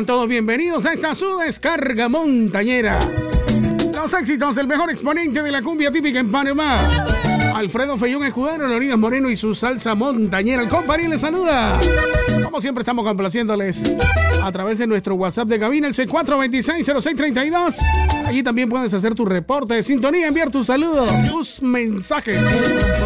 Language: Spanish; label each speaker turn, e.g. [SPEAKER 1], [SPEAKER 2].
[SPEAKER 1] Sean todos bienvenidos a esta su descarga montañera. Los éxitos del mejor exponente de la cumbia típica en Panamá, Alfredo Fellón Escudero, Leonidas Moreno y su salsa montañera. El compadre les saluda. Como siempre estamos complaciéndoles a través de nuestro WhatsApp de cabina, el C426-0632. Allí también puedes hacer tu reporte de sintonía, enviar tus saludos, tus mensajes.